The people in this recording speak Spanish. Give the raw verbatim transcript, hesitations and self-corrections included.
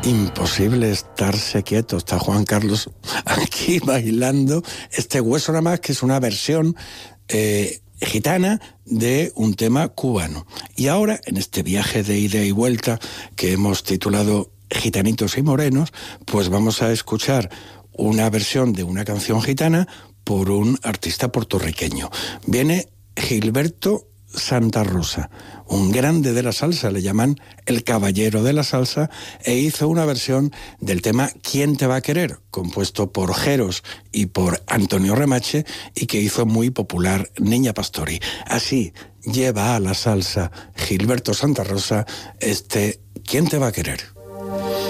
Imposible estarse quieto. Está Juan Carlos aquí bailando este Hueso nada más, que es una versión eh, gitana de un tema cubano. Y ahora, en este viaje de ida y vuelta que hemos titulado Gitanitos y Morenos, pues vamos a escuchar una versión de una canción gitana por un artista puertorriqueño. Viene Gilberto Santa Rosa, un grande de la salsa, le llaman el caballero de la salsa, e hizo una versión del tema ¿Quién te va a querer?, compuesto por Jeros y por Antonio Remache, y que hizo muy popular Niña Pastori. Así lleva a la salsa Gilberto Santa Rosa este ¿Quién te va a querer?